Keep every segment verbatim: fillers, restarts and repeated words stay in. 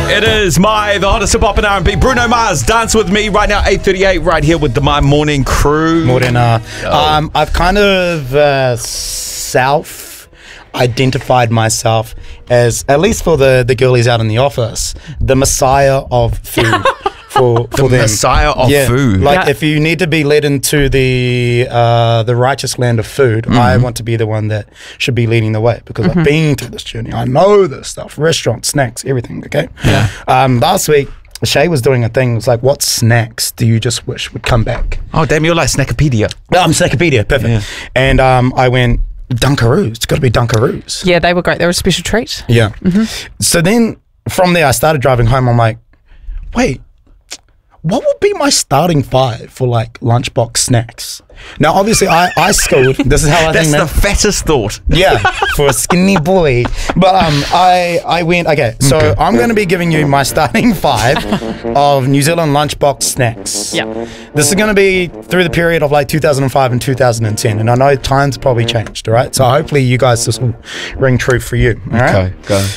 It is my, the hottest hip-hop and R and B. Bruno Mars, Dance With Me right now, eight thirty-eight, right here with the My Morning crew. Morena. Um, I've kind of uh, self-identified myself as, at least for the, the girlies out in the office, the messiah of food. For, for the them. messiah of yeah. food. Like, Yeah. if you need to be led into the uh, the righteous land of food, Mm-hmm. I want to be the one that should be leading the way because I've been through this journey. I know this stuff. Restaurants, snacks, everything, okay? Yeah. Um, last week, Shay was doing a thing. It was like, what snacks do you just wish would come back? Oh, damn, you're like Snackopedia. No, I'm Snackopedia, perfect. Yeah. And um, I went, Dunkaroos. It's got to be Dunkaroos. Yeah, they were great. They were a special treat. Yeah. So then from there, I started driving home. I'm like, wait, what would be my starting five for like lunchbox snacks? Now, obviously, I, I schooled. This is how I That's think, the man. fattest thought. Yeah, for a skinny boy. But um, I I went, okay, so Okay. I'm going to be giving you my starting five of New Zealand lunchbox snacks. Yeah. This is going to be through the period of like two thousand five and two thousand ten. And I know times probably changed, all right? So hopefully you guys, this will ring true for you, all right? Okay, go.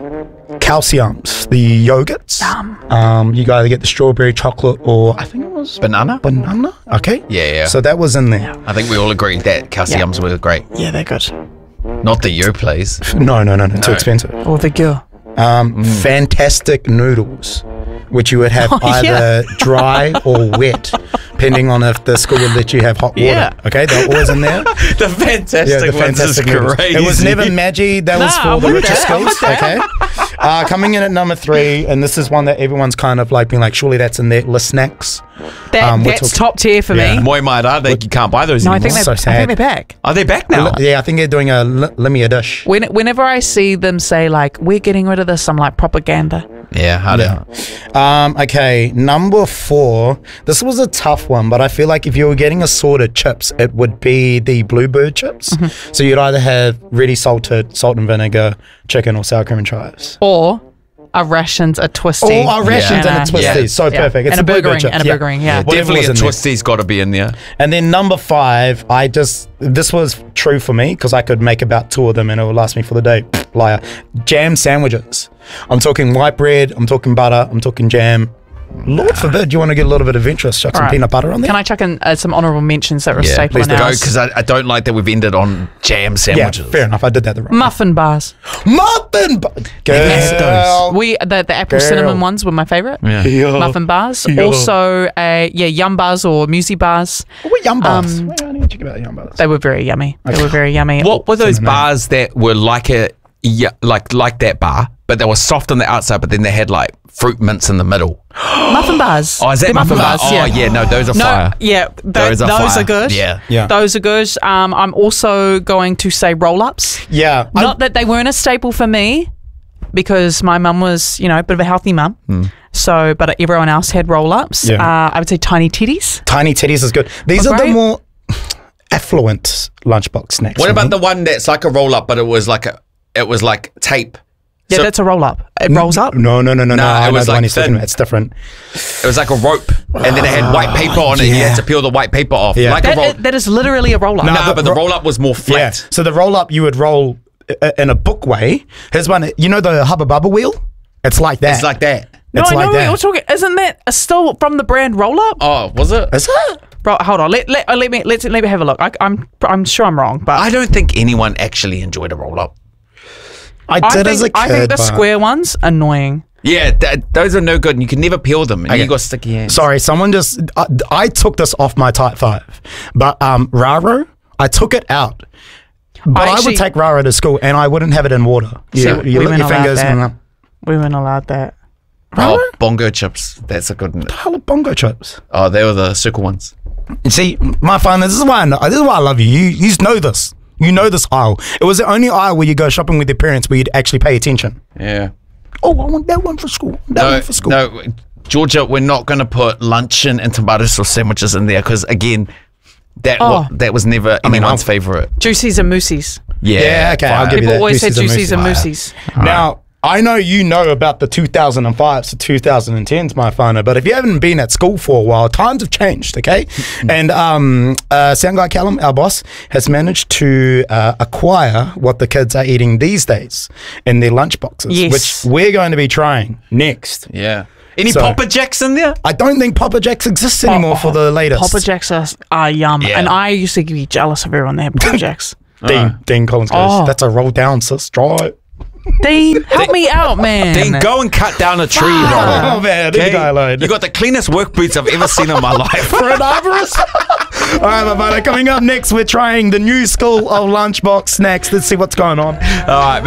Calciums, the yogurts. Um, you either get the strawberry chocolate or I think it was Banana? banana. Okay. Yeah, yeah. So that was in there. I think we all agree that calciums were great. Yeah, they're good. Not the you, please. No, no, no, no, too expensive. Or the girl. Um, Fantastic noodles, which you would have Oh, either yeah. dry or wet, depending on if the school would let you have hot water. Yeah. Okay, they're always in there. The fantastic Yeah, the ones fantastic is noodles. crazy. It was never Maggi. That was Nah, for I'm the with richer that, I'm schools. with Okay. Uh, coming in at number three, and this is one that everyone's kind of like being like, surely that's in their list snacks. That, Um, we're that's talking- top tier for Yeah. me. Moi Maira, they you can't buy those No, I anymore. think, So they, I sad. think they're back. Are they back now? Yeah, I think they're doing a li- Limia dish. When, whenever I see them say, like, we're getting rid of this, I'm like, propaganda. Yeah, hard out. Um, okay, number four. This was a tough one, but I feel like if you were getting assorted chips, it would be the Bluebird chips. Mm-hmm. So you'd either have ready salted, salt and vinegar, chicken, or sour cream and chives. Or a rations, a twisty. Oh, our rations Yeah. and a twisty. Yeah. So Yeah. perfect. It's And a the burger Bluebird ring, chips. and a burger ring, yeah. Whatever Definitely was a in there. twisty's got to be in there. And then number five, I just, this was true for me because I could make about two of them and it would last me for the day. Pfft, liar. Jam sandwiches. I'm talking white bread, I'm talking butter, I'm talking jam. Lord forbid you want to get a little bit adventurous, chuck some Alright. peanut butter on there. Can I chuck in uh, some honourable mentions that were Yeah, staple please in do. ours? Because I, I don't like that we've ended on jam yeah, sandwiches. fair enough. I did that the wrong way. Muffin bars. Muffin bu- Yes, Girl. We the, the apple Girl. cinnamon ones were my favourite. Yeah. Yeah. Muffin bars. Yeah. Also, uh, yeah, yum bars or muesli bars. What yum bars? Um, Wait, I need to check about yum bars. They were very yummy. They were very yummy. What were those in the name. bars that were like a yeah, like like that bar, but they were soft on the outside, but then they had like fruit mints in the middle? Muffin bars. Oh, is that They're muffin bar? Oh, yeah. no, those are No, fire. yeah, th- Those those, are fire. are good. Yeah. Yeah. Those are good. Um, I'm also going to say roll-ups. Yeah. I- Not that they weren't a staple for me, because my mum was, you know, a bit of a healthy mum. So, but everyone else had roll-ups. Yeah. Uh, I would say tiny titties. Tiny titties is good. These Oh, are the great. more affluent lunchbox snacks. What for about me. the one that's like a roll up, but it was like a it was like tape? Yeah, So- that's a roll-up. It rolls up. No, no, no, no, no. No, I it know was the like one he's talking thin. about. It's different. It was like a rope, and then it had white paper on it. And you yeah. had to peel the white paper off, Yeah. like That, a roll. that is literally a roll-up. No, No, but, but the ro- roll up was more Yeah. flat. So the roll up, you would roll i- in a book way. Here's one. You know the Hubba Bubba wheel? It's like that. It's like that. No, It's I know like what that. you're talking. Isn't that a still from the brand Roll-Up? Oh, was it? Is it? Bro, hold on. Let, let, uh, let me let's let me have a look. I, I'm I'm sure I'm wrong, but I don't think anyone actually enjoyed a roll up. I I did think, as a kid. I think the but- square ones annoying. Yeah, th- those are no good, and you can never peel them, and Okay. you got sticky hands. Sorry, someone just. I, I took this off my type five, but um, Raro, I took it out. But I, actually- would take Raro to school, and I wouldn't have it in water. See, You, we you lick weren't your allowed fingers. that. And, We weren't allowed that. Oh, bongo chips. That's a good one. hell of bongo chips. Oh, they were the circle ones. You see, my fun. This is why I know, this is why I love you. You you just know this. You know this aisle. It was the only aisle where you go shopping with your parents where you'd actually pay attention. Yeah. Oh, I want that one for school. That No, one for school. no, Georgia, we're not going to put luncheon and tomato sauce sandwiches in there because, again, that Oh. wa- that was never mean, anyone's I'll- favorite. Juicies and moosies. Yeah, Yeah, okay, I'll fine. give you People that. always said Juicies and juicies and moosies. moosies. Now, I know you know about the two thousand fives to two thousand tens, my whānau, but if you haven't been at school for a while, times have changed, okay? And um, uh, Sound Guy Callum, our boss, has managed to uh, acquire what the kids are eating these days in their lunch boxes, Yes. which we're going to be trying next. Yeah. Any So- Papa Jacks in there? I don't think Papa Jacks exists anymore for the latest. Papa Jacks are, are yum. Yeah. And I used to be jealous of everyone that had Papa Jacks. Dean, Dean Collins goes, Oh. that's a roll down, sis. Try it. Dean, help me out, man. Then go and cut down a tree, brother. Oh, man, leave the guy alone. You got the cleanest work boots I've ever seen in my life. For an arborist. All right, my brother. Coming up next, we're trying the new school of lunchbox snacks. Let's see what's going on. All right, man.